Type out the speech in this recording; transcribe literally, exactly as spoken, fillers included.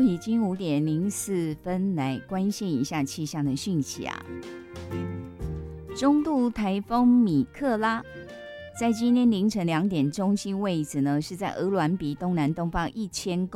已经五点零四分，来关心一下气象的讯息啊。中度台风米克拉在今天凌晨两点中心位置呢，是在鹅銮鼻东南东方一千公